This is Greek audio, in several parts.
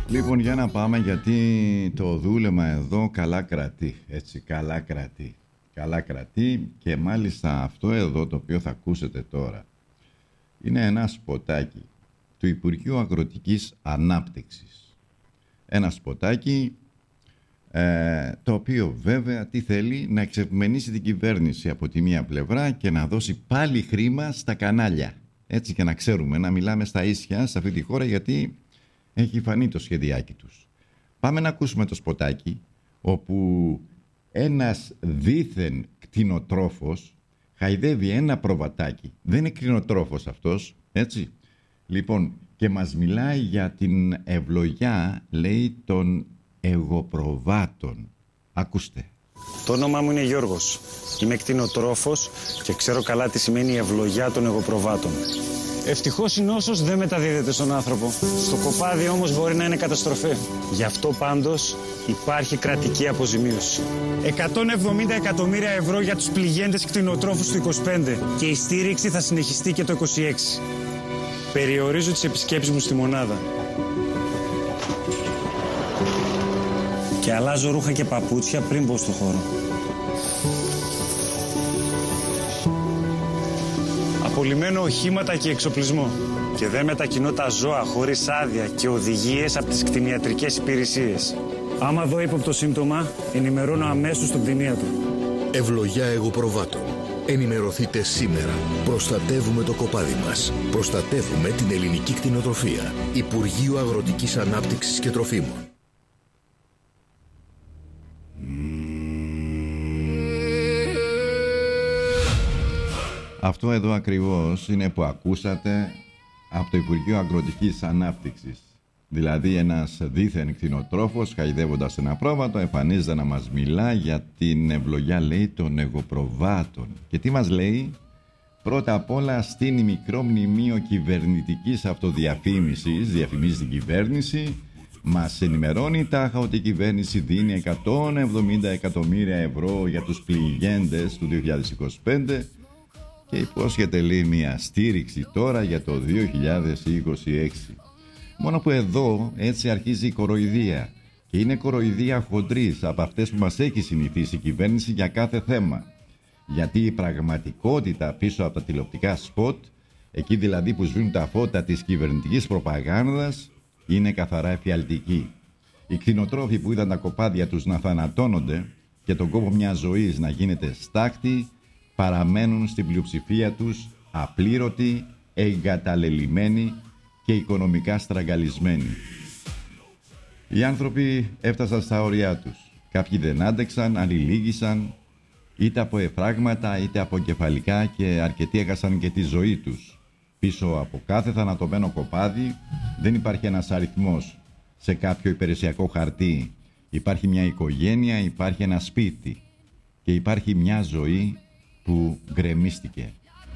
Λοιπόν, για να πάμε, γιατί το δούλεμα εδώ καλά κρατεί. Έτσι, καλά κρατεί. Καλά κρατεί, και μάλιστα αυτό εδώ το οποίο θα ακούσετε τώρα είναι ένα σποτάκι του Υπουργείου Αγροτικής Ανάπτυξης. Ένα σποτάκι το οποίο βέβαια τι θέλει? Να εξευμενήσει την κυβέρνηση από τη μία πλευρά και να δώσει πάλι χρήμα στα κανάλια. Έτσι, και να ξέρουμε, να μιλάμε στα ίσια σε αυτή τη χώρα, γιατί έχει φανεί το σχεδιάκι τους. Πάμε να ακούσουμε το σποτάκι, όπου ένας δήθεν κτηνοτρόφος χαϊδεύει ένα προβατάκι. Δεν είναι κτηνοτρόφος αυτός, έτσι. Λοιπόν, και μας μιλάει για την ευλογιά, λέει, των εγωπροβάτων. Ακούστε. Το όνομά μου είναι Γιώργος. Είμαι κτηνοτρόφος και ξέρω καλά τι σημαίνει η ευλογιά των εγωπροβάτων. Ευτυχώς η νόσος δεν μεταδίδεται στον άνθρωπο. Στο κοπάδι όμως μπορεί να είναι καταστροφή. Γι' αυτό πάντως υπάρχει κρατική αποζημίωση. 170 εκατομμύρια ευρώ για τους πληγέντες κτηνοτρόφους του 25 και η στήριξη θα συνεχιστεί και το 26. Περιορίζω τις επισκέψεις μου στη μονάδα. Και αλλάζω ρούχα και παπούτσια πριν μπω στο χώρο. Απολυμμένω οχήματα και εξοπλισμό. Και δεν μετακινώ τα ζώα χωρίς άδεια και οδηγίες από τις κτηνιατρικές υπηρεσίες. Άμα δω ύποπτο σύμπτωμα, ενημερώνω αμέσως τον κτηνίατρο. Ευλογιά εγωπροβάτων. Ενημερωθείτε σήμερα. Προστατεύουμε το κοπάδι μας. Προστατεύουμε την ελληνική κτηνοτροφία. Υπουργείο Αγροτικής Ανάπτυξης και Τροφίμων. Αυτό εδώ ακριβώς είναι που ακούσατε από το Υπουργείο Αγροτικής Ανάπτυξης. Δηλαδή ένας δήθεν κτηνοτρόφος, χαϊδεύοντας ένα πρόβατο, εμφανίζεται να μας μιλά για την ευλογιά, λέει, των εγωπροβάτων. Και τι μας λέει? Πρώτα απ' όλα στείνει μικρό μνημείο κυβερνητικής αυτοδιαφήμισης, διαφημίζει την κυβέρνηση, μας ενημερώνει τάχα ότι η κυβέρνηση δίνει 170 εκατομμύρια ευρώ για τους πληγέντες του 2025 και υπόσχεται, λέει, μια στήριξη τώρα για το 2026. Μόνο που εδώ έτσι αρχίζει η κοροϊδία, και είναι κοροϊδία χοντρής, από αυτές που μας έχει συνηθίσει η κυβέρνηση για κάθε θέμα. Γιατί η πραγματικότητα πίσω από τα τηλεοπτικά σποτ, εκεί δηλαδή που σβήνουν τα φώτα της κυβερνητικής προπαγάνδας, είναι καθαρά εφιαλτική. Οι κτηνοτρόφοι που είδαν τα κοπάδια τους να θανατώνονται και τον κόπο μιας ζωής να γίνεται στάχτη, παραμένουν στην πλειοψηφία τους απλήρωτοι, εγκαταλελειμμένοι και οικονομικά στραγγαλισμένοι. Οι άνθρωποι έφτασαν στα όρια τους. Κάποιοι δεν άντεξαν, άλλοι λύγησαν, είτε από εφράγματα είτε από κεφαλικά, και αρκετοί έχασαν και τη ζωή τους. Πίσω από κάθε θανατωμένο κοπάδι δεν υπάρχει ένας αριθμός σε κάποιο υπηρεσιακό χαρτί. Υπάρχει μια οικογένεια, υπάρχει ένα σπίτι και υπάρχει μια ζωή που γκρεμίστηκε.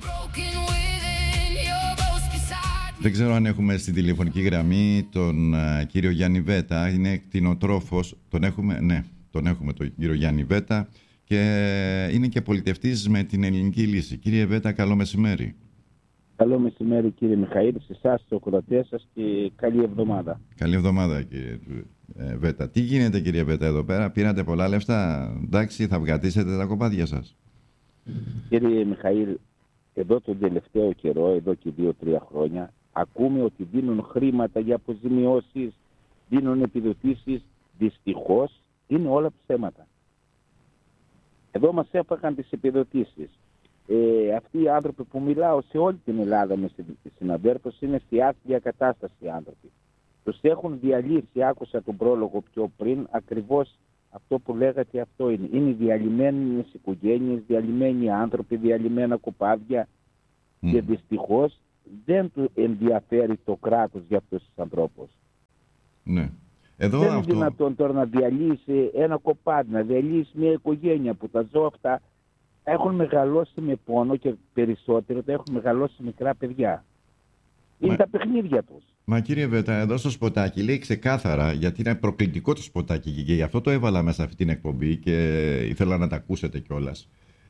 Δεν ξέρω αν έχουμε στην τηλεφωνική γραμμή τον κύριο Γιάννη Βέτα. Είναι κτηνοτρόφος. Τον έχουμε, ναι, τον έχουμε τον κύριο Γιάννη Βέτα, και είναι και πολιτευτής με την Ελληνική Λύση. Κύριε Βέτα, καλό μεσημέρι. Καλό μεσημέρι, κύριε Μιχαήλ, σε εσάς, στους ακροατές σας, και καλή εβδομάδα. Καλή εβδομάδα, κύριε Βέτα. Τι γίνεται, κύριε Βέτα, εδώ πέρα? Πήρατε πολλά λεφτά? Εντάξει, θα βγατήσετε τα κοπάδια σας? Κύριε Μιχαήλ, εδώ τον τελευταίο καιρό, εδώ και 2-3 χρόνια, ακούμε ότι δίνουν χρήματα για αποζημιώσεις, δίνουν επιδοτήσεις. Δυστυχώς είναι όλα ψέματα. Εδώ μας έφαγαν τις επιδοτήσεις. Αυτοί οι άνθρωποι που μιλάω σε όλη την Ελλάδα με συναδέρφους είναι σε άθλια κατάσταση οι άνθρωποι. Τους έχουν διαλύσει, άκουσα τον πρόλογο πιο πριν, ακριβώς αυτό που λέγατε, αυτό είναι. Είναι διαλυμένες οικογένειες, διαλυμένοι άνθρωποι, διαλυμένα κοπάδια και δυστυχώς δεν του ενδιαφέρει το κράτος για αυτούς τους ανθρώπους. Ναι. Εδώ δεν είναι δυνατόν τώρα να διαλύσει ένα κοπάδι, να διαλύσει μια οικογένεια που τα ζώα αυτά έχουν μεγαλώσει με πόνο, και περισσότερο τα έχουν μεγαλώσει μικρά παιδιά. Είναι τα παιχνίδια τους. Μα κύριε Βέτα, εδώ στο σποτάκι λέει ξεκάθαρα, γιατί είναι προκλητικό το σποτάκι και γι' αυτό το έβαλα μέσα αυτή την εκπομπή και ήθελα να τα ακούσετε κιόλας.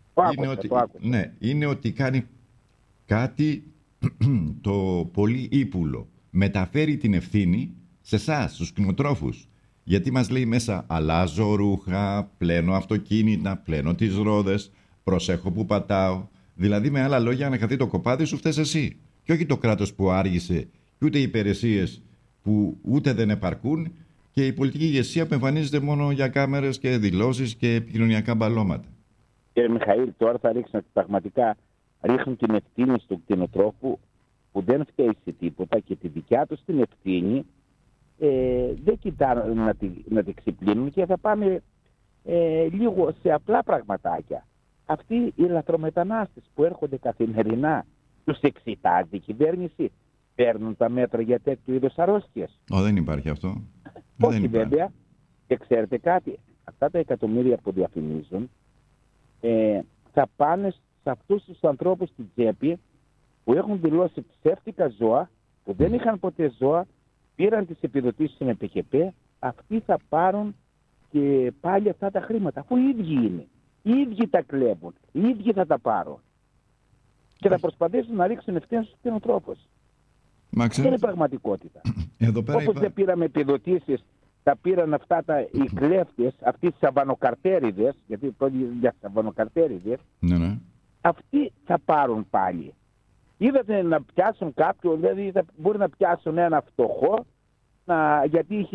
Είναι ότι κάνει κάτι το πολύ ύπουλο. Μεταφέρει την ευθύνη σε εσάς, στους κτηνοτρόφους. Γιατί μας λέει μέσα, αλλάζω ρούχα, πλένω αυτοκίνητα, πλένω τις ρόδες, προσέχω που πατάω. Δηλαδή, με άλλα λόγια, να χαθεί το κοπάδι σου, φταίς εσύ. Και όχι το κράτος που άργησε, και ούτε οι υπηρεσίες που ούτε δεν επαρκούν, και η πολιτική ηγεσία που εμφανίζεται μόνο για κάμερες και δηλώσεις και επικοινωνιακά μπαλώματα. Κύριε Μιχαήλ, τώρα θα πραγματικά ρίχνουν την ευθύνη στον κτηνοτρόφο που δεν φταίει σε τίποτα και τη δικιά του την ευθύνη δεν κοιτάνε να τη ξυπλύνουν και θα πάμε λίγο σε απλά πραγματάκια. Αυτοί οι λαθρομετανάστες που έρχονται καθημερινά, τους εξητάζει η κυβέρνηση, παίρνουν τα μέτρα για τέτοιου είδους αρρώστιες? Δεν υπάρχει αυτό. Όχι βέβαια. Και ξέρετε κάτι, αυτά τα εκατομμύρια που διαφημίζουν θα πάνε σε αυτούς τους ανθρώπους στην τσέπη που έχουν δηλώσει ψεύτικα ζώα, που δεν είχαν ποτέ ζώα, πήραν τις επιδοτήσεις στην ΕΠΚΠ, αυτοί θα πάρουν και πάλι αυτά τα χρήματα, αφού οι ίδιοι είναι. Οι ίδιοι τα κλέβουν, οι ίδιοι θα τα πάρουν. Και θα προσπαθήσουν να ρίξουν ευθύνες στους κτηνοτρόφους. Δεν είναι πραγματικότητα. Όπως δεν πήραμε επιδοτήσεις, τα πήραν αυτά οι κλέφτες, αυτοί οι σαβανοκαρτέριδες, γιατί πρόκειται για σαβανοκαρτέριδες, ναι. Αυτοί θα πάρουν πάλι. Είδατε να πιάσουν κάποιον, δηλαδή μπορεί να πιάσουν ένα φτωχό, γιατί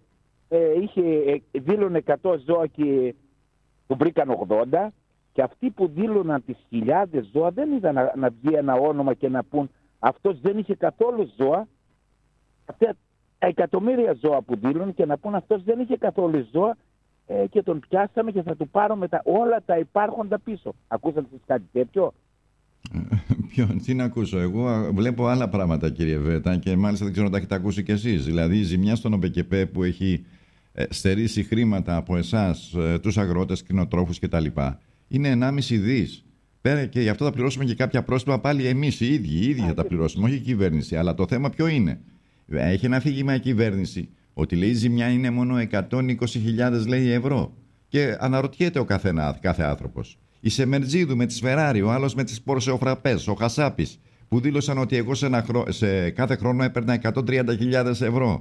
δήλωνε 100 ζώα και του βρήκαν 80, και αυτοί που δήλωναν τις χιλιάδες ζώα δεν είδαν να βγει ένα όνομα και να πούν αυτός δεν είχε καθόλου ζώα. Αυτά τα εκατομμύρια ζώα που δήλωναν και να πούν αυτός δεν είχε καθόλου ζώα και τον πιάσαμε και θα του πάρουμε όλα τα υπάρχοντα πίσω. Ακούσατε εσείς κάτι τέτοιο? Τι να ακούσω? Εγώ βλέπω άλλα πράγματα, κύριε Βέτα, και μάλιστα δεν ξέρω αν τα έχετε ακούσει κι εσείς. Δηλαδή η ζημιά στον ΟΠΕΚΕΠΕ που έχει στερήσει χρήματα από εσάς, τους αγρότες, κτηνοτρόφους κτλ. Είναι 1,5 δις. Πέρα και γι' αυτό θα πληρώσουμε και κάποια πρόστιμα πάλι εμείς οι ίδιοι θα τα πληρώσουμε, όχι η κυβέρνηση. Αλλά το θέμα ποιο είναι? Έχει ένα αφήγημα η κυβέρνηση ότι λέει η ζημιά είναι μόνο 120.000 λέει ευρώ. Και αναρωτιέται κάθε άνθρωπος. Η Σεμερτζίδου με τις Φεράρι, ο άλλος με τις Πορσεοφραπές, ο Χασάπης, που δήλωσαν ότι εγώ σε κάθε χρόνο έπαιρνα 130.000 ευρώ.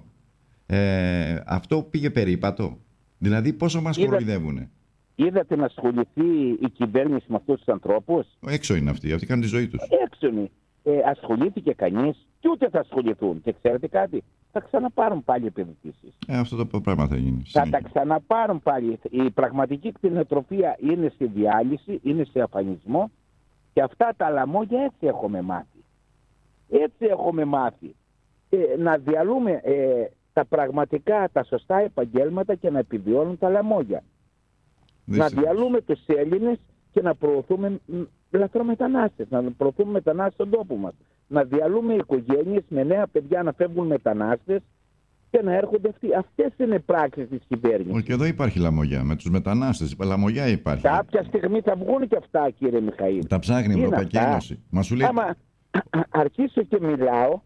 Αυτό πήγε περίπατο. Δηλαδή πόσο μας κοροϊδεύουνε? Είδατε να ασχοληθεί η κυβέρνηση με αυτούς τους ανθρώπους? Έξω είναι αυτοί κάνουν τη ζωή τους. Έξω είναι. Ασχολήθηκε κανείς και ούτε θα ασχοληθούν. Και ξέρετε κάτι, θα ξαναπάρουν πάλι επιδοτήσεις. Αυτό το πράγμα θα γίνει. Θα τα ξαναπάρουν πάλι. Η πραγματική κτηνοτροφία είναι σε διάλυση, είναι σε αφανισμό, και αυτά τα λαμόγια έτσι έχουμε μάθει. Έτσι έχουμε μάθει. Να διαλούμε τα πραγματικά, τα σωστά επαγγέλματα και να επιβιώνουν τα λαμόγια. Να διαλούμε τους Έλληνες και να προωθούμε λαθρομετανάστες, να προωθούμε μετανάστες στον τόπο μας. Να διαλούμε οικογένειες με νέα παιδιά να φεύγουν μετανάστες και να έρχονται αυτοί. Αυτές είναι πράξεις της κυβέρνησης. Και εδώ υπάρχει λαμογιά με τους μετανάστες. Λαμογιά υπάρχει. Κάποια στιγμή θα βγουν και αυτά, κύριε Μιχαήλ. Τα ψάχνει η Ευρωπαϊκή Ένωση. Μα σου λέει... Άμα αρχίσω και μιλάω,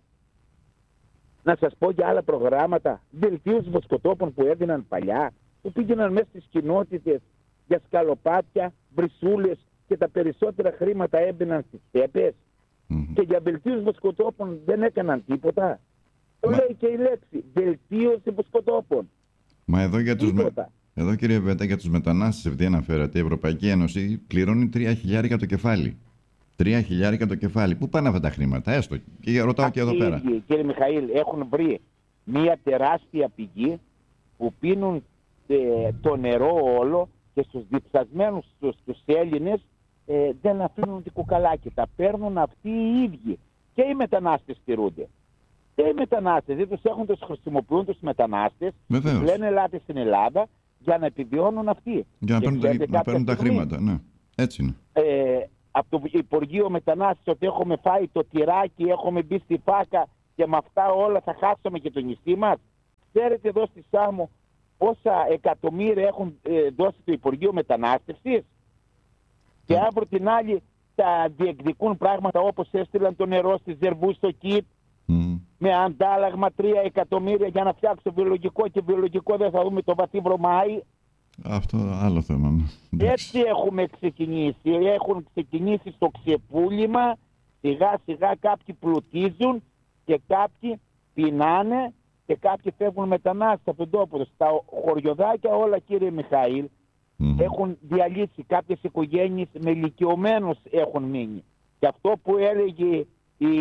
να σας πω για άλλα προγράμματα βελτίωση βοσκοτόπων που έδιναν παλιά, που πήγαιναν μέσα στις κοινότητες για σκαλοπάτια, βρυσούλες, και τα περισσότερα χρήματα έμπαιναν στις στέπες. Και για βελτίωση βοσκοτόπων δεν έκαναν τίποτα. Το λέει και η λέξη, βελτίωση βοσκοτόπων. Μα εδώ κύριε Βέτα, για τους μετανάστες, επειδή αναφέρατε, η Ευρωπαϊκή Ένωση πληρώνει 3.000 το κεφάλι. 3.000 το κεφάλι. Πού πάνε αυτά τα χρήματα? Έστω. Και ρωτάω και εδώ πέρα. Κύριε Μιχαήλ, έχουν βρει μια τεράστια πηγή που πίνουν το νερό όλο, και στους διψασμένους τους Έλληνες δεν αφήνουν την κουκαλάκι. Τα παίρνουν αυτοί οι ίδιοι. Και οι μετανάστες στηρούνται. Και οι μετανάστες δεν τους έχουν, τους χρησιμοποιούν τους μετανάστες. Τους λένε ελάτε στην Ελλάδα για να επιβιώνουν αυτοί. Για να παίρνουν τα χρήματα. Ναι. Έτσι είναι. Από το Υπουργείο Μετανάστες ότι έχουμε φάει το τυράκι, έχουμε μπει στη φάκα και με αυτά όλα θα χάσουμε και το νησί μας. Ξέρετε εδώ στη Σάμο πόσα εκατομμύρια έχουν δώσει το Υπουργείο Μετανάστευσης? Και αύριο την άλλη θα διεκδικούν πράγματα όπως έστειλαν το νερό στη Ζερβού στο ΚΙΤ με αντάλλαγμα 3 εκατομμύρια για να φτιάξουν βιολογικό, και βιολογικό δεν θα δούμε το βαθύ βρωμάι. Αυτό άλλο θέμα. Έτσι έχουμε ξεκινήσει. Έχουν ξεκινήσει στο ξεπούλημα. Σιγά σιγά κάποιοι πλουτίζουν και κάποιοι πεινάνε και κάποιοι φεύγουν μετανάστες από τον τόπο τους. Τα χωριοδάκια όλα, κύριε Μιχαήλ, έχουν διαλύσει. Κάποιες οικογένειες με ηλικιωμένους έχουν μείνει. Και αυτό που έλεγε η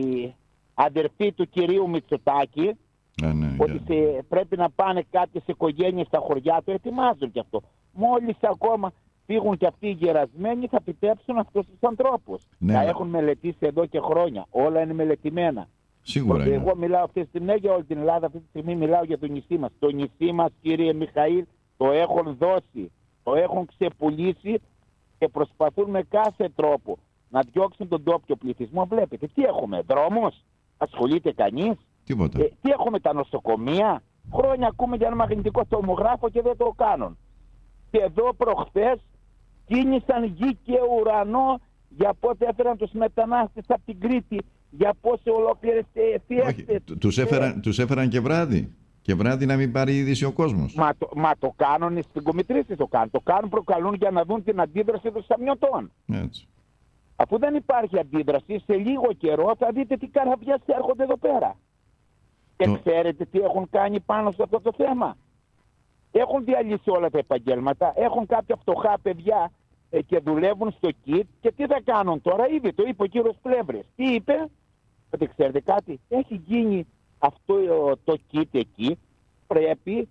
αδερφή του κυρίου Μητσοτάκη, ότι πρέπει να πάνε κάποιες οικογένειες στα χωριά του, ετοιμάζουν και αυτό. Μόλις ακόμα φύγουν και αυτοί οι γερασμένοι, θα επιτρέψουν αυτούς τους ανθρώπους. Ναι, τα έχουν μελετήσει εδώ και χρόνια. Όλα είναι μελετημένα. Σίγουρα είναι. Εγώ μιλάω αυτή τη στιγμή για όλη την Ελλάδα, αυτή τη στιγμή μιλάω για το νησί μας. Το νησί μας, κύριε Μιχαήλ, το έχουν δώσει, το έχουν ξεπουλήσει και προσπαθούν με κάθε τρόπο να διώξουν τον τόπιο πληθυσμό. Βλέπετε, τι έχουμε, δρόμους, ασχολείται κανείς? Τίποτα. Τι έχουμε, τα νοσοκομεία? Χρόνια ακούμε για ένα μαγνητικό τομογράφο και δεν το κάνουν. Και εδώ προχθές κίνησαν γη και ουρανό για πότε έφεραν τους μετανάστες από την Κρήτη, για πόσες ολόκληρες φιέστες. Τους έφεραν και βράδυ. Και βράδυ να μην πάρει είδηση ο κόσμος. Μα το κάνουν στην Κομιτρίση, το κάνουν. Το κάνουν, προκαλούν για να δουν την αντίδραση των Σαμιωτών. Έτσι. Αφού δεν υπάρχει αντίδραση, σε λίγο καιρό θα δείτε τι καραβιές έρχονται εδώ πέρα. Και ξέρετε τι έχουν κάνει πάνω σε αυτό το θέμα? Έχουν διαλύσει όλα τα επαγγέλματα, έχουν κάποια φτωχά παιδιά και δουλεύουν στο ΚΙΤ, και τι θα κάνουν τώρα? Ήδη το είπε ο κύριος Πλεύρης. Τι είπε? Ότι ξέρετε κάτι, έχει γίνει αυτό το ΚΙΤ εκεί, πρέπει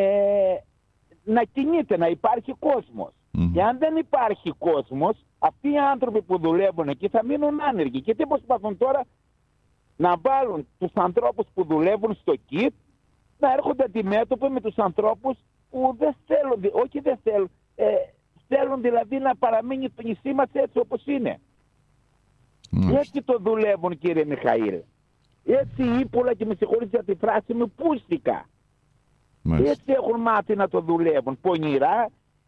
να κινείται, να υπάρχει κόσμος. Και αν δεν υπάρχει κόσμος, αυτοί οι άνθρωποι που δουλεύουν εκεί θα μείνουν άνεργοι. Και τι προσπαθούν τώρα? Να βάλουν τους ανθρώπους που δουλεύουν στο ΚΙΤ να έρχονται αντιμέτωποι με τους ανθρώπους που δεν θέλουν, όχι δεν θέλουν, θέλουν δηλαδή να παραμείνει το νησί μας έτσι όπως είναι. Έτσι το δουλεύουν, κύριε Μιχαήλ. Έτσι ύπουλα, και με συγχωρείτε για τη φράση μου, πούστηκα. Έτσι έχουν μάθει να το δουλεύουν. Πονηρά,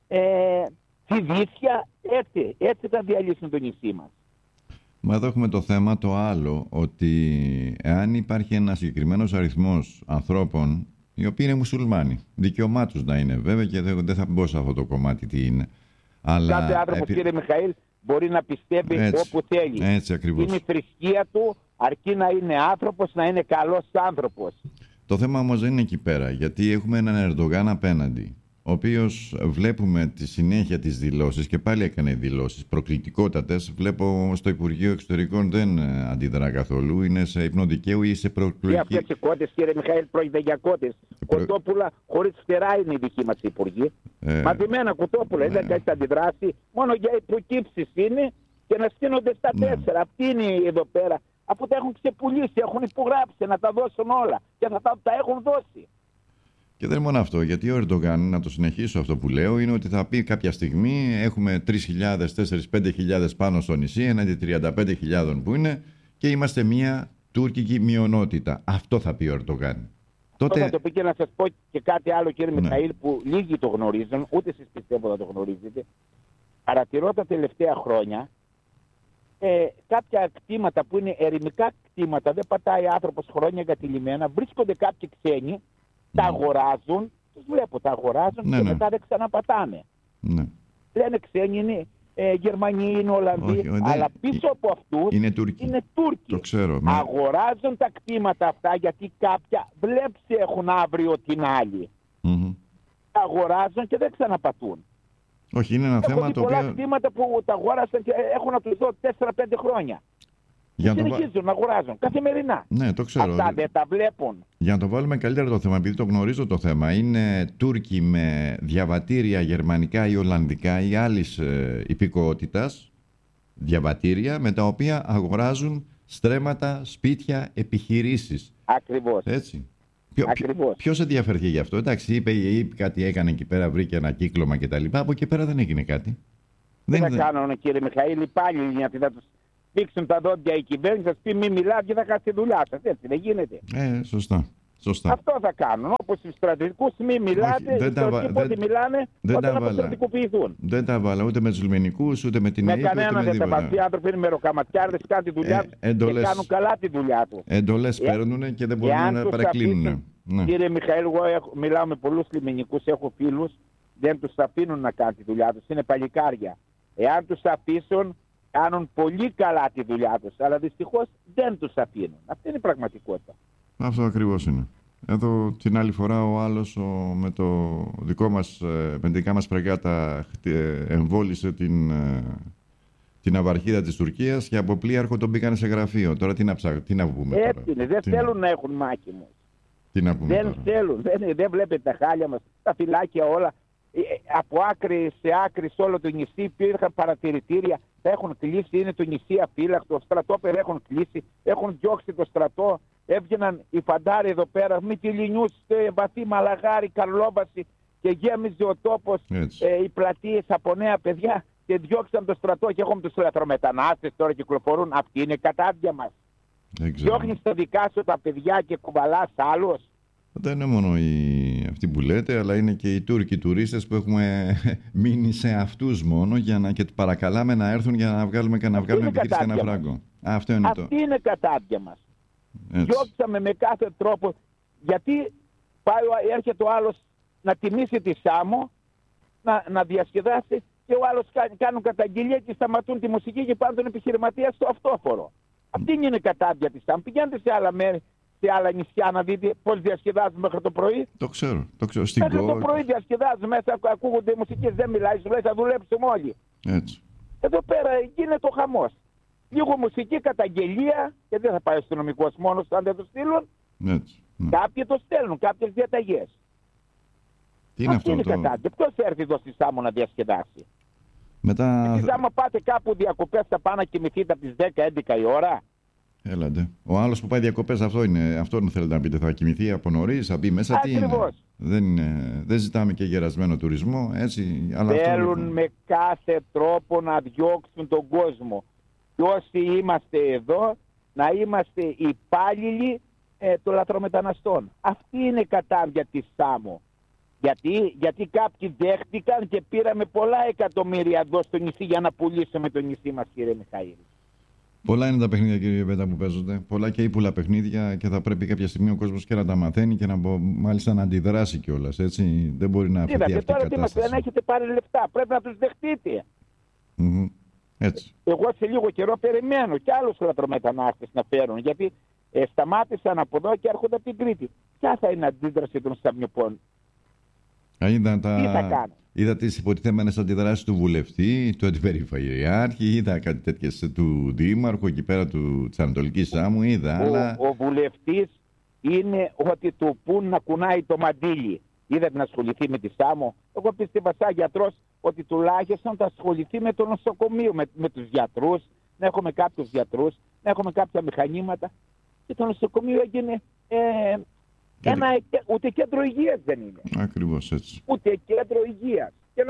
φιδίσια, έτσι θα διαλύσουν το νησί μας. Μα εδώ έχουμε το θέμα το άλλο, ότι εάν υπάρχει ένα συγκεκριμένος αριθμός ανθρώπων οι οποίοι είναι μουσουλμάνοι, δικαιωμά τους να είναι βέβαια, και δεν θα μπω σε αυτό το κομμάτι τι είναι. Αλλά κάθε άνθρωπος, κύριε Μιχαήλ, μπορεί να πιστεύει όπου θέλει. Έτσι ακριβώς. Είναι η θρησκεία του, αρκεί να είναι άνθρωπος, να είναι καλός άνθρωπος. Το θέμα όμως δεν είναι εκεί πέρα, γιατί έχουμε έναν Ερντογάν απέναντι, ο οποίος βλέπουμε τη συνέχεια τις δηλώσεις, και πάλι έκανε δηλώσεις προκλητικότατες. Βλέπω στο Υπουργείο Εξωτερικών δεν αντιδρά καθόλου, είναι σε υπνοδικαίου ή σε προκλητική. Και αυτές οι κότες, κύριε Μιχαήλ, πρόκειται για κότες. Κοτόπουλα χωρίς φτερά είναι οι δικοί μας υπουργοί. Μαζεμένα κοτόπουλα, δεν έχει αντιδράσει, μόνο για υποκύψεις είναι και να στείνονται στα 4. Αυτοί είναι εδώ πέρα. Αφού τα έχουν ξεπουλήσει, έχουν υπογράψει να τα δώσουν όλα και θα τα έχουν δώσει. Και δεν είναι μόνο αυτό, γιατί ο Ερντογάν, να το συνεχίσω αυτό που λέω, είναι ότι θα πει κάποια στιγμή έχουμε 3.000, 4.000, 5.000 πάνω στο νησί, έναντι 35.000 που είναι, και είμαστε μια τουρκική μειονότητα. Αυτό θα πει ο Ερντογάν. Τότε θα το πει. Και να σας πω και κάτι άλλο, κύριε Μιχαήλ, που λίγοι το γνωρίζουν, ούτε εσείς πιστεύω να το γνωρίζετε. Παρατηρώ τα τελευταία χρόνια κάποια κτήματα που είναι ερημικά κτήματα, δεν πατάει άνθρωπος χρόνια εγκατηλημένα, βρίσκονται κάποιοι ξένοι, τα αγοράζουν, τους βλέπω, τα αγοράζουν και μετά δεν ξαναπατάνε. Λένε ξένοι είναι Γερμανοί, είναι Ολλανδοί, αλλά πίσω από αυτούς είναι Τούρκοι. Το ξέρω. Αγοράζουν τα κτήματα αυτά γιατί κάποια βλέψη έχουν αύριο την άλλη. Τα αγοράζουν και δεν ξαναπατούν. Όχι, είναι ένα θέμα το οποίο... Πολλά κτήματα που τα αγόρασαν και έχουν να τους δω 4-5 χρόνια. Συνεχίζουν να αγοράζουν καθημερινά. Ναι, το ξέρω. Αυτά δεν τα βλέπουν. Για να το βάλουμε καλύτερα το θέμα, επειδή το γνωρίζω το θέμα, είναι Τούρκοι με διαβατήρια γερμανικά ή ολλανδικά ή άλλης υπηκοότητας, διαβατήρια με τα οποία αγοράζουν στρέμματα, σπίτια, επιχειρήσεις. Ακριβώς. Έτσι. Ποιος ενδιαφερθεί γι' αυτό? Εντάξει, είπε κάτι, έκανε εκεί πέρα, βρήκε ένα κύκλωμα κτλ. Από εκεί πέρα δεν έγινε κάτι. Δεν θα κάνουν, κύριε Μιχαήλ, πάλι γιατί θα τους πήξουν τα δόντια η κυβέρνηση, θα σας πει μη μιλάτε και θα χάσει τη δουλειά σας. Έτσι δεν γίνεται? Σωστά. Αυτό θα κάνουν. Όπως στους στρατιωτικούς μη μιλάτε, οι στρατιωτικοί πότε μιλάνε όταν αποστρατικοποιηθούν. Δεν τα βάλα ούτε με τους λιμενικούς, ούτε με την ΑΕΠ. Με κανέναν δεν τα βάλει. Οι άνθρωποι είναι μεροκαματιάρδες, κάνουν τη δουλειά τους και κάνουν καλά τη δουλειά τους. Εντολές παίρνουν και δεν μπορούν να παρεκκλίνουν. Κύριε Μιχαήλ, εγώ μιλάω με πολλούς λιμενικούς, έχω φίλους, δεν τους αφήνουν να κάνουν τη δουλειά τους. Είναι παλικάρια. Εάν τους αφήσουν, κάνουν πολύ καλά τη δουλειά τους. Αλλά δυστυχώς δεν τους αφήνουν. Αυτή είναι η πραγματικότητα. Αυτό ακριβώς είναι. Εδώ την άλλη φορά ο άλλος με τη δικά μας φρεγάτα εμβόλισε την ναυαρχίδα της Τουρκίας και από πλοίαρχο τον μπήκανε σε γραφείο. Τώρα τι να πούμε τώρα. Έτσι είναι, δεν θέλουν να έχουν μάχημους. Τι να πούμε Δεν τώρα. θέλουν, δεν βλέπετε τα χάλια μας, τα φυλάκια όλα. Από άκρη σε άκρη σε όλο το νησί υπήρχαν παρατηρητήρια. Τα έχουν κλείσει, είναι το νησί αφύλακτο. Στρατόπεδα έχουν κλείσει, έχουν διώξει το στρατό. Έβγαιναν οι φαντάροι εδώ πέρα, Μυτιληνιούς, Βαθύ, Μαλαγάρι, Καρλόβαση και γέμιζε ο τόπος, οι πλατείες από νέα παιδιά και διώξαν το στρατό. Και έχουμε τους λαθρομετανάστες τώρα κυκλοφορούν. Αυτοί είναι κατάδια μας. Διώχνεις τα δικά σου τα παιδιά και κουβαλάς άλλους. Δεν είναι μόνο αυτοί που λέτε, αλλά είναι και οι Τούρκοι τουρίστες που έχουμε μείνει σε αυτούς μόνο και παρακαλάμε να έρθουν για να βγάλουμε επιχείρηση ένα φράγκο. Αυτό είναι αυτή είναι κατάδια μας. Διώξαμε με κάθε τρόπο. Γιατί έρχεται ο άλλος να τιμήσει τη Σάμο, να διασκεδάσει και ο άλλος κάνουν καταγγελία και σταματούν τη μουσική και πάνε τον επιχειρηματία στο αυτόφορο. Αυτή είναι η κατάδια της Σάμο. Πηγαίνετε σε άλλα μέρη, σε άλλα νησιά να δείτε πώς διασκεδάζουν μέχρι το πρωί. Το ξέρω. Μέχρι το πρωί διασκεδάζουν μέσα, ακούγονται οι μουσικές, δεν μιλάει, σου λέει θα δουλέψουμε όλοι. Έτσι. Εδώ πέρα γίνεται ο χαμός. Λίγο μουσική καταγγελία και δεν θα πάει ο αστυνομικός μόνος αν δεν το στείλουν. Έτσι. Κάποιοι το στέλνουν, κάποιες διαταγές. Τι είναι αυτή αυτό είναι κατάδια. Ποιος έρθει εδώ στη Σάμο να διασκεδάσει. Μετά... Εσείς άμα πάτε κάπου διακοπές θα πάνε να κοιμηθείτε από τις 10-11 η ώρα. Έλατε. Ο άλλος που πάει διακοπές αυτό θέλετε να πείτε. Θα κοιμηθεί από νωρίς, θα μπει μέσα. Ακριβώς. Τι είναι. Δεν ζητάμε και γερασμένο τουρισμό. Έτσι, αλλά θέλουν με κάθε τρόπο να διώξουν τον κόσμο. Και όσοι είμαστε εδώ να είμαστε υπάλληλοι των λαθρομεταναστών. Αυτή είναι η κατάδια της Σάμο. Γιατί κάποιοι δέχτηκαν και πήραμε πολλά εκατομμύρια εδώ στο νησί για να πουλήσουμε το νησί μας, κύριε Μιχαήλ. Πολλά είναι τα παιχνίδια, κύριε Πέτα, που παίζονται. Πολλά και ύπουλα παιχνίδια και θα πρέπει κάποια στιγμή ο κόσμος και να τα μαθαίνει και μάλιστα να αντιδράσει κιόλας. Έτσι. Δεν μπορεί να αφαιθεί αυτή η κατάσταση. Τώρα τι δεν έχετε πάρει λεφτά. Πρέπει να τους δεχτείτε. Έτσι. Εγώ σε λίγο καιρό περιμένω και άλλους λαθρομετανάστες να φέρουν. Γιατί σταμάτησαν από εδώ και έρχονται από την Κρήτη. Ποια θα είναι η αντίδραση των Σαμιωπών. Τι θα κάνω. Είδα τις υποτιθέμενες αντιδράσεις του βουλευτή, του αντιπεριφερειάρχη, είδα κάτι τέτοιες του δήμαρχου εκεί πέρα της Ανατολικής Σάμου, Ο βουλευτής είναι ότι του πουν να κουνάει το μαντίλι. Είδατε να ασχοληθεί με τη Σάμο. Εγώ πίστευα σαν γιατρός ότι τουλάχιστον θα ασχοληθεί με το νοσοκομείο, με τους γιατρούς, να έχουμε κάποιους γιατρούς, να έχουμε κάποια μηχανήματα. Και το νοσοκομείο έγινε... ούτε κέντρο υγείας δεν είναι. Ακριβώς έτσι. Ούτε κέντρο υγείας. Και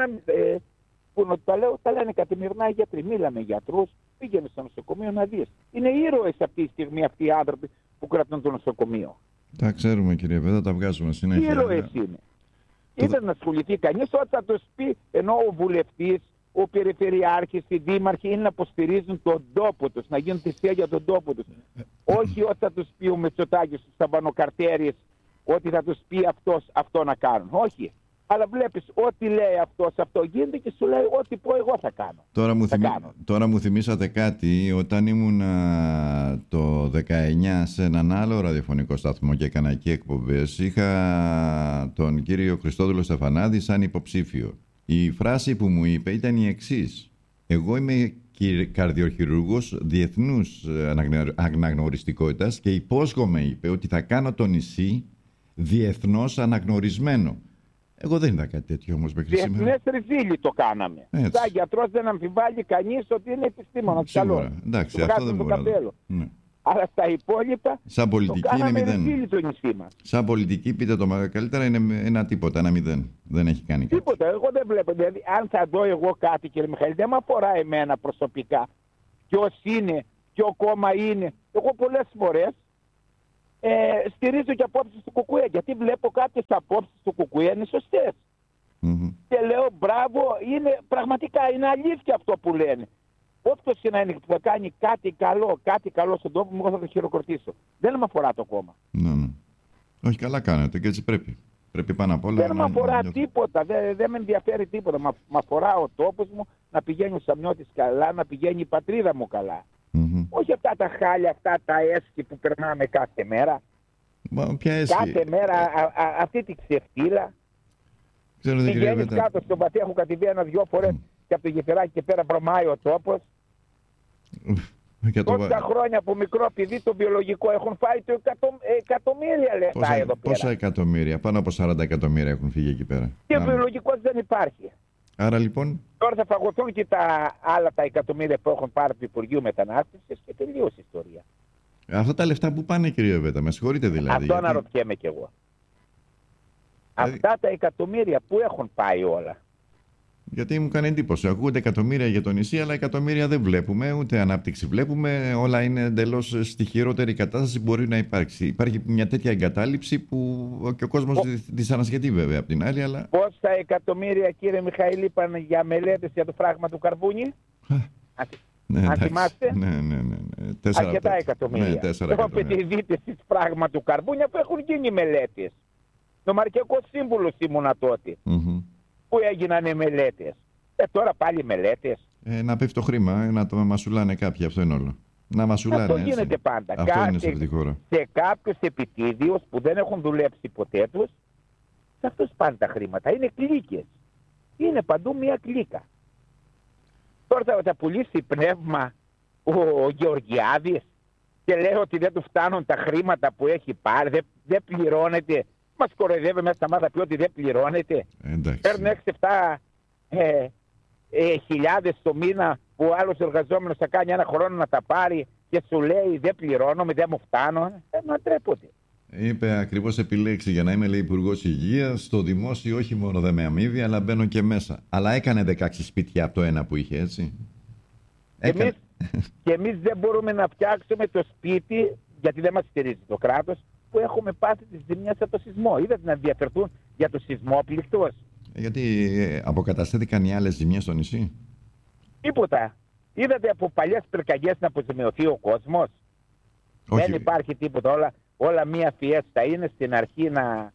τα λένε καθημερινά οι γιατροί. Μίλαμε γιατρούς, πήγαινε στο νοσοκομείο να δεις. Είναι ήρωες αυτή τη στιγμή αυτοί οι άνθρωποι που κρατούν το νοσοκομείο. Τα ξέρουμε, κύριε Πέτα, τα βγάζουμε συνέχεια. Ήρωες είναι. Είδαν να ασχοληθεί κανείς όταν θα τους πει, ενώ ο βουλευτής, ο περιφερειάρχης, οι δήμαρχοι είναι να υποστηρίζουν τον τόπο τους, να γίνουν θυσία για τον τόπο τους. Όχι όταν θα τους πει ο Μητσοτάκης στους ταμπανοκαρτέρες ότι θα τους πει αυτό να κάνουν. Όχι. Αλλά βλέπεις ό,τι λέει αυτό γίνεται και σου λέει ό,τι πω εγώ θα κάνω. Τώρα μου θυμήσατε κάτι. Όταν ήμουν το 19 σε έναν άλλο ραδιοφωνικό σταθμό και έκανα εκεί εκπομπές, είχα τον κύριο Χριστόδουλο Στεφανάδη σαν υποψήφιο. Η φράση που μου είπε ήταν η εξής. Εγώ είμαι καρδιοχειρούργος διεθνούς αναγνωριστικότητας και υπόσχομαι, είπε, ότι θα κάνω το νησί διεθνώς αναγνωρισμένο. Εγώ δεν είδα κάτι τέτοιο όμως μέχρι σήμερα. Διεθνές ριζίλι το κάναμε. Σαν γιατρός δεν αμφιβάλλει κανείς ότι είναι επιστήμονας. Σίγουρα. Εντάξει, αυτό δεν μπορεί να... Αλλά στα υπόλοιπα σαν πολιτική το κάναμε είναι ριζίλι το νησί μας. Σαν πολιτική, πείτε το καλύτερα, είναι ένα τίποτα, ένα μηδέν. Δεν έχει κάνει κάτι. Τίποτα, εγώ δεν βλέπω. Δηλαδή, αν θα δω εγώ κάτι, κύριε Μιχαήλ, δεν με αφορά εμένα προσωπικά. Ποιος είναι, ποιο κόμμα είναι. Εγώ πολλές φορές στηρίζω και απόψεις του Κουκουέ, γιατί βλέπω κάποιες απόψεις του Κουκουέ είναι σωστές. Και λέω μπράβο, πραγματικά είναι αλήθεια αυτό που λένε. Όποιος και να είναι που θα κάνει κάτι καλό στον τόπο μου, εγώ θα το χειροκροτήσω. Δεν με αφορά το κόμμα. Ναι. Όχι, καλά κάνετε και έτσι πρέπει. Πρέπει πάνω απ' όλα. Δεν με αφορά τίποτα, δεν με ενδιαφέρει τίποτα. Μ' αφορά ο τόπος μου, να πηγαίνει ο Σαμιώτης καλά, να πηγαίνει η πατρίδα μου καλά. Όχι αυτά τα χάλια, αυτά τα έσχη που περνάμε κάθε μέρα. Ποια έσχη? Κάθε μέρα αυτή τη ξεφτύλα. Πηγαίνεις κάτω στον Πατέχο, κατηβεί 1-2 φορές και από το Γεφυράκι και πέρα βρωμάει ο τόπος. Τόσα χρόνια από μικρό παιδί το βιολογικό έχουν φάει το εκατομμύρια λεφτά εδώ πέρα. Πόσα εκατομμύρια? Πάνω από 40 εκατομμύρια έχουν φύγει εκεί πέρα. Και βιολογικός δεν υπάρχει. Άρα λοιπόν. Τώρα θα φαγωθούν και τα άλλα τα εκατομμύρια που έχουν πάρει του Υπουργείου Μετανάστευσης και τελείωσε η ιστορία. Αυτά τα λεφτά που πάνε, κύριε Βέτα, με συγχωρείτε δηλαδή? Αυτό αναρωτιέμαι κι εγώ. Αυτά τα εκατομμύρια που έχουν πάει όλα. Γιατί μου κάνει εντύπωση. Ακούγονται εκατομμύρια για το νησί, αλλά εκατομμύρια δεν βλέπουμε, ούτε ανάπτυξη βλέπουμε. Όλα είναι εντελώς στη χειρότερη κατάσταση που μπορεί να υπάρξει. Υπάρχει μια τέτοια εγκατάλειψη που και ο κόσμος δυσανασχετεί βέβαια απ' την άλλη. Αλλά... Πόσα εκατομμύρια, κύριε Μιχαήλ, είπαν για μελέτες για το φράγμα του καρβούνι? Αν θυμάστε? Ναι. Αρκετά εκατομμύρια. Επειδή δείτε στις φράγμα του καρβούνια που έχουν γίνει μελέτες. Νομαρχιακός σύμβουλος ήμουνα τότε. Που έγιναν οι μελέτες. Τώρα πάλι μελέτες. Να πέφτει το χρήμα, να το μασουλάνε κάποιοι, αυτό είναι όλο. Να μασουλάνε. Αυτό γίνεται πάντα. Αυτό είναι σε αυτή τη χώρα. Σε κάποιους επιτίδιους που δεν έχουν δουλέψει ποτέ τους, σε αυτούς πάνε τα χρήματα. Είναι κλίκες. Είναι παντού μία κλίκα. Τώρα θα πουλήσει πνεύμα ο Γεωργιάδης και λέει ότι δεν του φτάνουν τα χρήματα που έχει πάρει, δεν πληρώνεται. Μας κοροϊδεύει μέσα στα μάτια, πει ότι δεν πληρώνεται. Παίρνει 6-7 χιλιάδες το μήνα που ο άλλος εργαζόμενος θα κάνει 1 χρόνο να τα πάρει και σου λέει δεν πληρώνομαι, δεν μου φτάνω. Να τρέπονται. Είπε ακριβώς επιλέξει για να είμαι, λέει, Υπουργός Υγείας. Στο δημόσιο όχι μόνο δεν με αμείβει, αλλά μπαίνω και μέσα. Αλλά έκανε 16 σπίτια από το ένα που είχε, έτσι. Και εμείς δεν μπορούμε να φτιάξουμε το σπίτι, γιατί δεν μας στηρίζει το κράτος, που έχουμε πάθει τις ζημιές από το σεισμό. Είδατε να ενδιαφερθούν για το σεισμό πληκτός? Γιατί αποκαταστάθηκαν οι άλλες ζημιές στο νησί? Τίποτα. Είδατε από παλιές πυρκαγιές να αποζημιωθεί ο κόσμος? Όχι. Δεν υπάρχει τίποτα. Όλα μία φιέστα είναι στην αρχή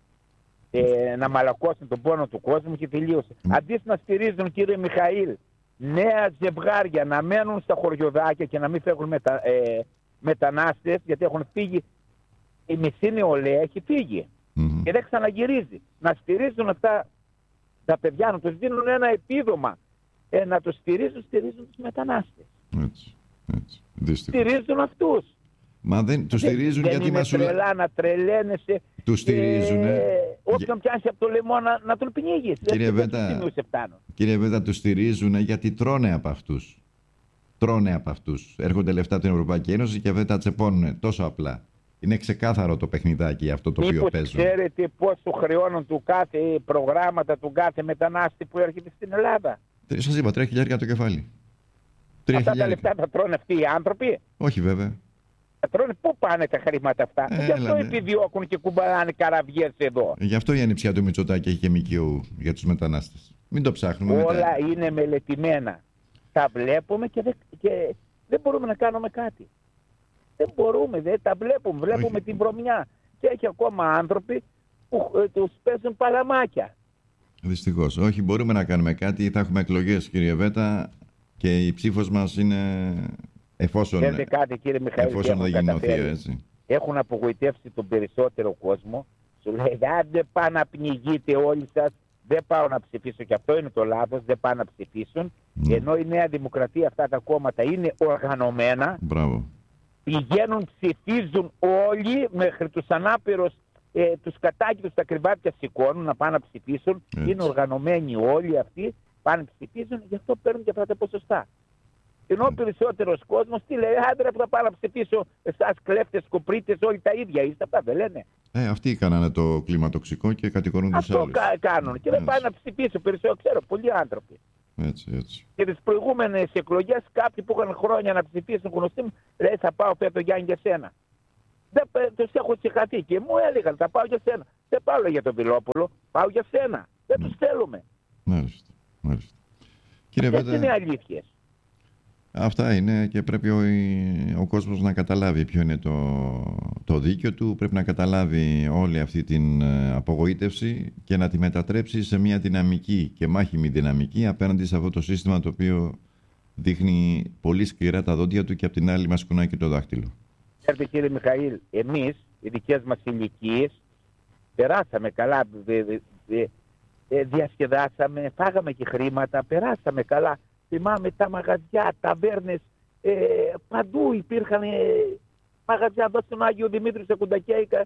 να μαλακώσουν τον πόνο του κόσμου και τελείωσε. Αντί να στηρίζουν, κύριε Μιχαήλ, νέα ζευγάρια να μένουν στα χωριοδάκια και να μην φεύγουν μετανάστες, γιατί έχουν φύγει. Η μισή νεολαία έχει φύγει και δεν ξαναγυρίζει. Να στηρίζουν αυτά τα παιδιά, να τους δίνουν ένα επίδομα, να τους στηρίζουν τους μετανάστες. Έτσι. Στηρίζουν αυτούς. Μα δεν τους στηρίζουν γιατί μας είναι τρελά να τρελαίνεσαι. Τους στηρίζουν. Όποιον πιάσει από το λαιμό να τον πνίγεις. Κύριε Βέτα, τους στηρίζουν γιατί τρώνε από αυτούς. Έρχονται λεφτά από την Ευρωπαϊκή Ένωση και δεν τα τσεπώνουν τόσο απλά. Είναι ξεκάθαρο το παιχνιδάκι αυτό το οποίο παίζουν. Ξέρετε πόσο χρεώνουν του κάθε προγράμματα του κάθε μετανάστη που έρχεται στην Ελλάδα? Σας είπα, 3.000 το κεφάλι. Αυτά τα λεφτά τα τρώνε αυτοί οι άνθρωποι? Όχι βέβαια. Τρώνε, πού πάνε τα χρήματα αυτά? Γι' αυτό επιδιώκουν και κουμπαλάνε καραβιές εδώ. Γι' αυτό η ανιψιά του Μητσοτάκη έχει και ΜΚΟ για τους μετανάστες. Μην το ψάχνουμε. Όλα είναι μελετημένα. Τα βλέπουμε και δεν μπορούμε να κάνουμε κάτι. Δεν μπορούμε, δεν τα βλέπουμε. Βλέπουμε την βρωμιά. Και έχει ακόμα άνθρωποι που τους παίζουν παλαμάκια. Δυστυχώς. Όχι, μπορούμε να κάνουμε κάτι. Θα έχουμε εκλογές, κύριε Βέτα, και η ψήφος μας είναι εφόσον δεν γινωθεί, έτσι. Έχουν απογοητεύσει τον περισσότερο κόσμο. Σου λέει, δεν πάω να πνιγείτε όλοι σας. Δεν πάω να ψηφίσω, και αυτό είναι το λάθος. Δεν πάω να ψηφίσουν. Ενώ η Νέα Δημοκρατία, αυτά τα κόμματα είναι οργανωμένα. Μπράβο. Πηγαίνουν, ψηφίζουν όλοι, μέχρι τους ανάπηρους, τους κατάκητους τα κρεβάτια σηκώνουν να πάνε να ψηφίσουν. Έτσι. Είναι οργανωμένοι όλοι αυτοί, πάνε να ψηφίσουν, γι' αυτό παίρνουν και αυτά τα ποσοστά. Ενώ ο περισσότερος κόσμος τι λέει, άντρα που θα πάω να ψηφίσω, εσάς κλέφτες, κοπρίτες, όλοι τα ίδια είστε, αυτά δεν λένε? Αυτοί κάνανε το κλίμα τοξικό και κατηγορούν τους άλλους. Αυτό κάνουν και δεν πάνε να ψηφίσουν περισσότερο, ξέρω, πολλοί άνθρωποι. Έτσι. Και τις προηγούμενες εκλογές κάποιοι που είχαν χρόνια να ψηφίσουν, γνωστοί μου, λέει θα πάω φέτο Γιάννη για σένα. Τους έχω συγχαθεί και μου έλεγαν θα πάω για σένα. Δεν πάω για τον Βιλόπουλο, πάω για σένα. Δεν τους θέλουμε. Μάλιστα. Αυτές είναι αλήθειες. Αυτά είναι και πρέπει ο κόσμος να καταλάβει ποιο είναι το δίκαιο του. Πρέπει να καταλάβει όλη αυτή την απογοήτευση και να τη μετατρέψει σε μια δυναμική και μάχημη δυναμική απέναντι σε αυτό το σύστημα το οποίο δείχνει πολύ σκληρά τα δόντια του και απ' την άλλη μας κουνάει και το δάχτυλο. Ξέρετε, κύριε Μιχαήλ, εμείς οι δικές μας ηλικίες. Περάσαμε καλά, διασκεδάσαμε, φάγαμε και χρήματα, περάσαμε καλά. Θυμάμαι τα μαγαζιά, ταβέρνες, παντού υπήρχαν μαγαζιά. Εδώ στον Άγιο Δημήτρη σε Κουντακέικα,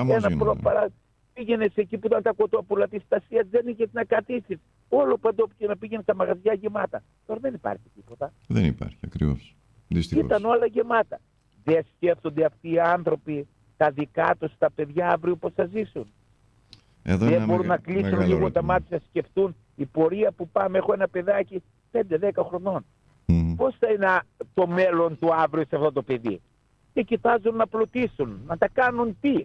πήγαινες εκεί που ήταν τα κοτόπουλα της Στασίας, δεν είχες να κατήσεις. Όλο παντού και να πήγαινε τα μαγαζιά γεμάτα. Τώρα δεν υπάρχει τίποτα. Δεν υπάρχει, ακριβώς. Δυστυχώς. Ήταν όλα γεμάτα. Δεν σκέφτονται αυτοί οι άνθρωποι τα δικά τους, τα παιδιά αύριο πώς θα ζήσουν. Δεν μπορούν να κλείσουν λίγο τα μάτια να σκεφτούν η πορεία που πάμε. Έχω ένα παιδάκι 5-10 χρονών. Πώς θα είναι το μέλλον του αύριο σε αυτό το παιδί? Και κοιτάζουν να πλουτίσουν, να τα κάνουν τι?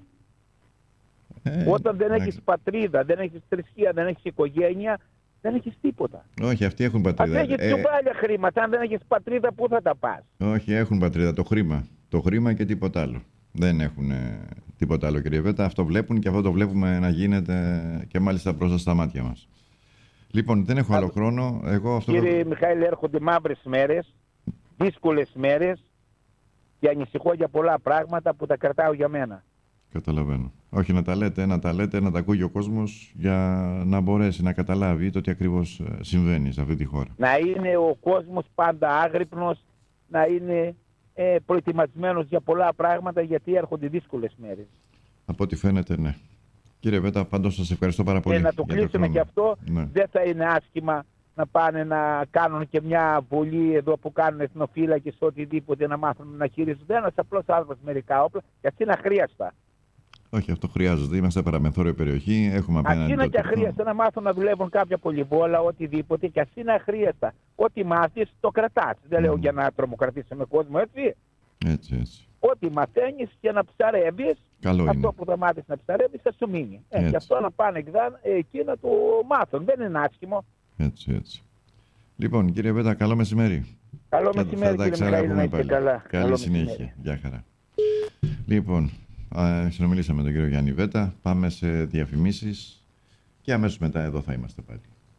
Όταν δεν έχεις πατρίδα, δεν έχεις θρησκεία, δεν έχεις οικογένεια, δεν έχεις τίποτα. Όχι, αυτοί έχουν πατρίδα. Αν έχεις τζουμπάλια χρήματα, αν δεν έχεις πατρίδα, πού θα τα πας? Όχι, έχουν πατρίδα, το χρήμα. Το χρήμα και τίποτα άλλο. Δεν έχουν τίποτα άλλο, κύριε Βέτα. Αυτό βλέπουν και αυτό το βλέπουμε να γίνεται και μάλιστα μπροστά στα μάτια μας. Λοιπόν, δεν έχω άλλο χρόνο. Κύριε Μιχαήλ, έρχονται μαύρες μέρες, δύσκολες μέρες και ανησυχώ για πολλά πράγματα που τα κρατάω για μένα. Καταλαβαίνω. Όχι, να τα λέτε, να τα ακούει ο κόσμος για να μπορέσει να καταλάβει το τι ακριβώς συμβαίνει σε αυτή τη χώρα. Να είναι ο κόσμος πάντα άγρυπνος, να είναι προετοιμασμένος για πολλά πράγματα, γιατί έρχονται δύσκολες μέρες. Από ό,τι φαίνεται, ναι. Κύριε Βέτα, πάντως σας ευχαριστώ πάρα πολύ. Να το κλείσουμε και αυτό. Ναι. Δεν θα είναι άσχημα να πάνε να κάνουν και μια βολή εδώ που κάνουν εθνοφύλακες, οτιδήποτε, να μάθουν να χειρίζονται ένας απλός άνθρωπος μερικά όπλα, και αυτή είναι αχρίαστα. Όχι, αυτό χρειάζεται. Είμαστε παραμεθόριο περιοχή. Έχουμε απέναντι. Ας είναι και αχρίαστα να μάθουν να δουλεύουν κάποια πολυβόλα, οτιδήποτε, και ας είναι αχρίαστα. Ό,τι μάθεις το κρατάς. Δεν λέω για να τρομοκρατήσουμε κόσμο, έτσι. Έτσι. Ό,τι μαθαίνεις και να ψαρεύεις, αυτό που θα μάθεις να ψαρεύεις θα σου μείνει. Και αυτό να πάνε εκεί να το μάθουν. Δεν είναι άσχημο. Έτσι. Λοιπόν, κύριε Βέτα, καλό μεσημέρι. Καλό μεσημέρι, κύριε Μιχαήλ, να είστε καλά. Καλή συνέχεια. Γεια χαρά. Λοιπόν, συνομιλήσαμε με τον κύριο Γιάννη Βέτα. Πάμε σε διαφημίσεις και αμέσως μετά εδώ θα είμαστε πάλι.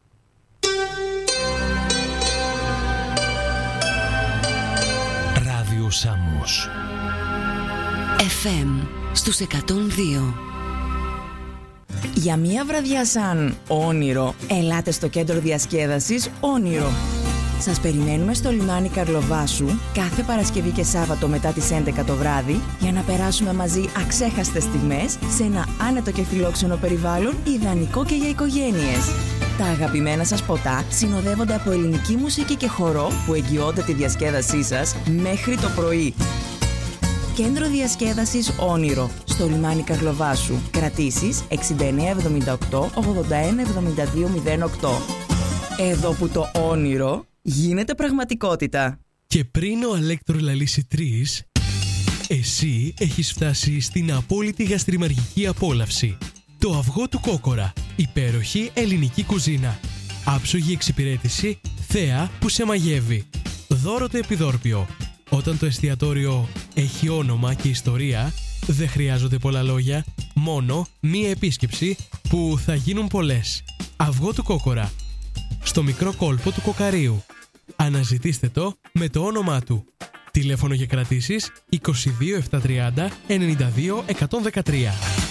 Ράδιο Σάμος FM στους 102. Για μία βραδιά σαν όνειρο, ελάτε στο κέντρο διασκέδασης Όνειρο. Σας περιμένουμε στο λιμάνι Καρλοβάσου κάθε Παρασκευή και Σάββατο μετά τις 11 το βράδυ για να περάσουμε μαζί αξέχαστες στιγμές σε ένα άνετο και φιλόξενο περιβάλλον ιδανικό και για οικογένειες. Τα αγαπημένα σας ποτά συνοδεύονται από ελληνική μουσική και χορό που εγγυώνται τη διασκέδασή σας μέχρι το πρωί. Κέντρο διασκέδασης Όνειρο, στο λιμάνι Καρλοβάσου. Κρατήσεις 6978 81 72 08. Εδώ που το όνειρο γίνεται πραγματικότητα. Και πριν ο Αλέκτρο λαλήσει 3, εσύ έχεις φτάσει στην απόλυτη γαστριμαργική απόλαυση. Το αυγό του Κόκορα. Υπέροχη ελληνική κουζίνα. Άψογη εξυπηρέτηση, θέα που σε μαγεύει. Δώρο το επιδόρπιο. Όταν το εστιατόριο έχει όνομα και ιστορία, δεν χρειάζονται πολλά λόγια, μόνο μία επίσκεψη που θα γίνουν πολλές. Αυγό του Κόκορα. Στο μικρό κόλπο του Κοκαρίου. Αναζητήστε το με το όνομά του. Τηλέφωνο για κρατήσεις 22 730 92 113.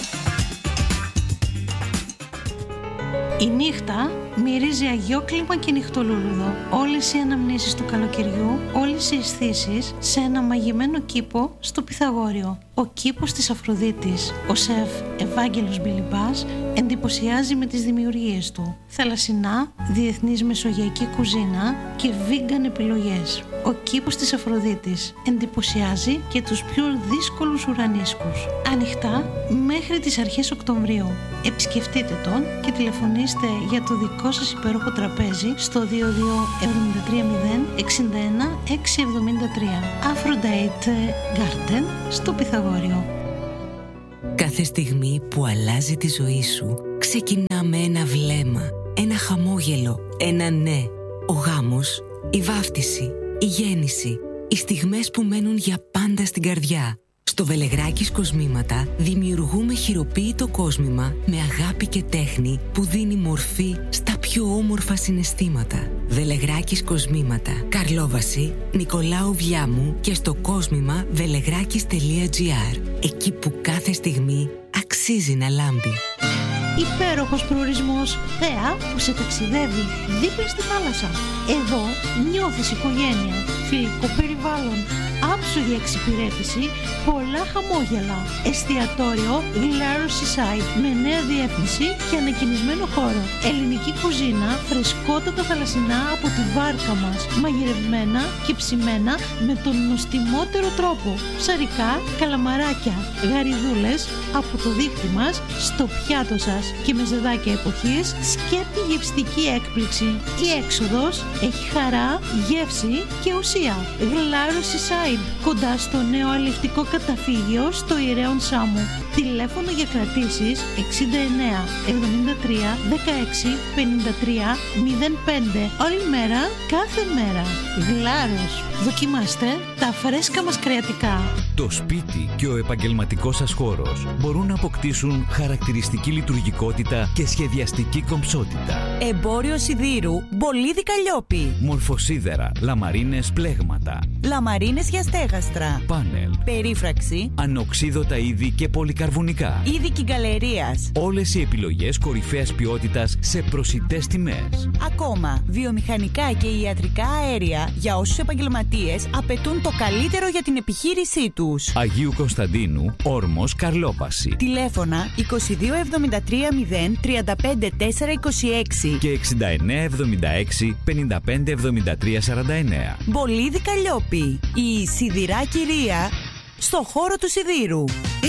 Η νύχτα μυρίζει αγιόκλιμα και νυχτολούλουδο. Όλες οι αναμνήσεις του καλοκαιριού, όλες οι αισθήσεις σε ένα μαγεμένο κήπο στο Πυθαγόριο. Ο κήπος της Αφροδίτης. Ο σεφ Ευάγγελος Μπιλιμπάς εντυπωσιάζει με τις δημιουργίες του. Θαλασσινά, διεθνής μεσογειακή κουζίνα και vegan επιλογές. Ο κήπος της Αφροδίτης εντυπωσιάζει και τους πιο δύσκολους ουρανίσκους. Ανοιχτά μέχρι τις αρχές Οκτωβρίου. Επισκεφτείτε τον και τηλεφωνήστε για το δικό σας υπέροχο τραπέζι στο 22 730 61 673. Aphrodite Garden στο Πυθαγόριο. Κάθε στιγμή που αλλάζει τη ζωή σου ξεκινά με ένα βλέμμα, ένα χαμόγελο, ένα ναι. Ο γάμος, η βάφτιση, η γέννηση, οι στιγμές που μένουν για πάντα στην καρδιά. Στο Βελεγράκης Κοσμήματα δημιουργούμε χειροποίητο κόσμημα με αγάπη και τέχνη που δίνει μορφή στα πιο όμορφα συναισθήματα. Βελεγράκης Κοσμήματα, Καρλόβαση, Νικολάου Βιάμου και στο κόσμημα vellegrakis.gr. Εκεί που κάθε στιγμή αξίζει να λάμπει. Υπέροχος προορισμός, θέα που σε ταξιδεύει δίπλα στη θάλασσα. Εδώ νιώθεις οικογένεια, φιλικό περιβάλλον, άψογη εξυπηρέτηση, πολλά χαμόγελα. Εστιατόριο Glaro Seaside με νέα διεύθυνση και ανακοινισμένο χώρο. Ελληνική κουζίνα, φρεσκότατα θαλασσινά από τη βάρκα μας, μαγειρευμένα και ψημένα με τον νοστιμότερο τρόπο. Ψαρικά, καλαμαράκια, γαριδούλες από το δίχτυ μας στο πιάτο σας και μεζεδάκια εποχής, σκέπτη γευστική έκπληξη. Η έξοδος έχει χαρά, γεύση και ουσία. Glaro Seaside, κοντά στο νέο αλευτικό καταφύγιο στο Ηρέον Σάμου. Τηλέφωνο για κρατήσεις 69 73 16 53 05. Όλη μέρα, κάθε μέρα. Γλάρος. Δοκιμάστε τα φρέσκα μας κρεατικά. Το σπίτι και ο επαγγελματικός σας χώρος μπορούν να αποκτήσουν χαρακτηριστική λειτουργικότητα και σχεδιαστική κομψότητα. Εμπόριο σιδήρου Μπολίδι Καλλιόπη. Μορφοσίδερα, λαμαρίνες πλέγματα, λαμαρίνες για στέγαστρα, πάνελ, περίφραξη, ανοξίδωτα είδη και πολυκαρβουνικά. είδη κυγκαλερίας. Όλες οι επιλογές κορυφαίας ποιότητας σε προσιτές τιμές. Ακόμα, βιομηχανικά και ιατρικά αέρια για όσους επαγγελματίες απαιτούν το καλύτερο για την επιχείρησή τους. Αγίου Κωνσταντίνου, Όρμος, Καρλόπαση. Τηλέφωνα 22 73 0 35 4 26 και 69 76 55 73 49. Μπολίδι Καλλιόπη, η σιδηρά κυρία στο χώρο του σιδήρου.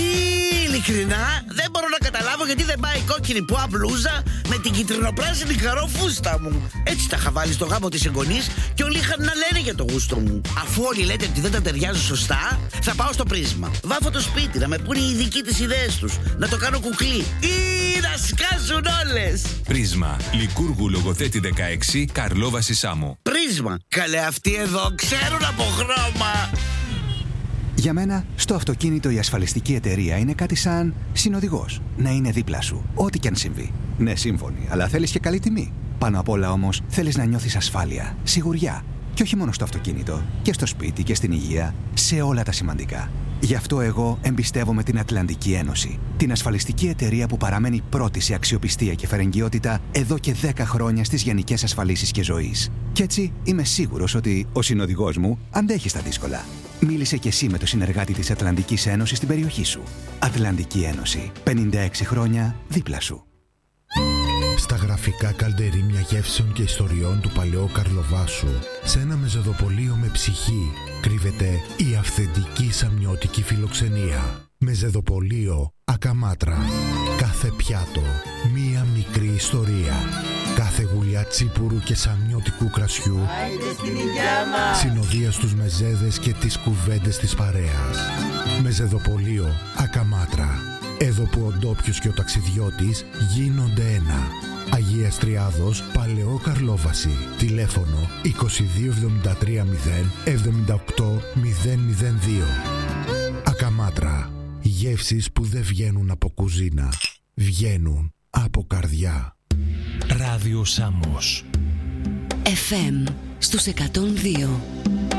Ειλικρινά δεν μπορώ να καταλάβω γιατί δεν πάει η κόκκινη πουά μπλούζα με την κυτρινοπράσινη καρό φούστα μου. Έτσι τα είχα βάλει στο γάμο της εγγονής και όλοι είχαν να λένε για το γούστο μου. Αφού όλοι λέτε ότι δεν τα ταιριάζουν σωστά, θα πάω στο Πρίσμα. Βάφω το σπίτι να με πούνε οι ειδικοί τις ιδέες τους, να το κάνω κουκλί ή να σκάσουν όλες. Πρίσμα, Λικούργου Λογοθέτη 16, Καρλόβαση Σάμου. Πρίσμα, καλέ αυτοί εδώ ξέρουν από χρώμα. Για μένα, στο αυτοκίνητο η ασφαλιστική εταιρεία είναι κάτι σαν συνοδηγός. Να είναι δίπλα σου, ό,τι και αν συμβεί. Ναι, σύμφωνοι, αλλά θέλεις και καλή τιμή. Πάνω απ' όλα όμως, θέλεις να νιώθεις ασφάλεια, σιγουριά. Και όχι μόνο στο αυτοκίνητο, και στο σπίτι και στην υγεία, σε όλα τα σημαντικά. Γι' αυτό εγώ εμπιστεύομαι την Ατλαντική Ένωση. Την ασφαλιστική εταιρεία που παραμένει πρώτη σε αξιοπιστία και φερεγγιότητα εδώ και 10 χρόνια στις γενικές ασφαλίσεις και ζωής. Κι έτσι είμαι σίγουρος ότι ο συνοδηγός μου αντέχει στα δύσκολα. Μίλησε κι εσύ με το συνεργάτη της Ατλαντικής Ένωσης στην περιοχή σου. Ατλαντική Ένωση. 56 χρόνια δίπλα σου. Στα γραφικά καλντερίμια γεύσεων και ιστοριών του παλαιού Καρλοβάσου, σε ένα μεζεδοπολείο με ψυχή, κρύβεται η αυθεντική σαμιώτικη φιλοξενία. Μεζεδοπολείο Ακαμάτρα. Κάθε πιάτο, μία μικρή ιστορία. Κάθε γουλιά τσίπουρου και σαμιώτικου κρασιού συνοδεία στους μεζέδες και τις κουβέντες της παρέας. Μεζεδοπολείο Ακαμάτρα. Εδώ που ο ντόπιος και ο ταξιδιώτης γίνονται ένα. Αγίας Τριάδος, Παλαιό Καρλόβαση. Τηλέφωνο 22 73 0 78 002. Ακαμάτρα. Γεύσεις που δεν βγαίνουν από κουζίνα. Βγαίνουν από καρδιά. Ράδιο Σάμος. FM στους 102.